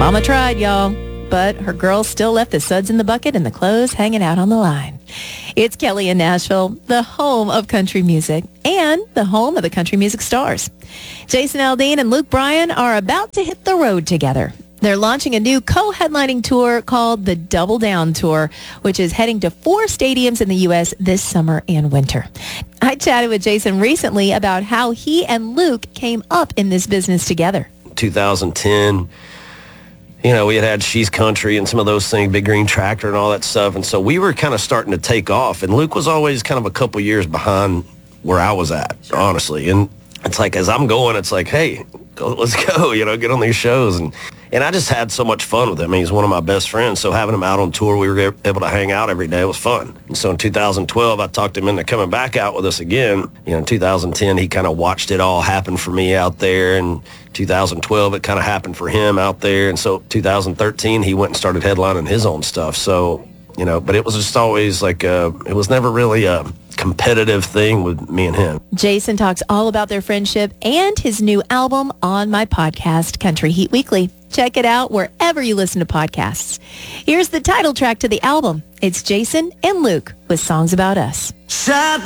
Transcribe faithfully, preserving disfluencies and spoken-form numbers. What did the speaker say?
Mama tried, y'all, but her girls still left the suds in the bucket and the clothes hanging out on the line. It's Kelly in Nashville, the home of country music and the home of the country music stars. Jason Aldean and Luke Bryan are about to hit the road together. They're launching a new co-headlining tour called the Double Down Tour, which is heading to four stadiums in the U S this summer and winter. I chatted with Jason recently about how he and Luke came up in this business together. two thousand ten, you know, we had had She's Country and some of those things, Big Green Tractor and all that stuff. And so we were kind of starting to take off. And Luke was always kind of a couple years behind where I was at, honestly. And it's like, as I'm going, it's like, hey, go, let's go, you know, get on these shows. And and I just had so much fun with him. I mean, he's one of my best friends. So having him out on tour, we were able to hang out every day. It was fun. And so in two thousand twelve, I talked him into coming back out with us again. You know, in two thousand ten, he kind of watched it all happen for me out there. And two thousand twelve, it kind of happened for him out there. And so two thousand thirteen, he went and started headlining his own stuff. So, you know, but it was just always like, a, it was never really a competitive thing with me and him. Jason talks all about their friendship and his new album on my podcast, Country Heat Weekly. Check it out wherever you listen to podcasts. Here's the title track to the album. It's Jason and Luke with Songs About Us. Shut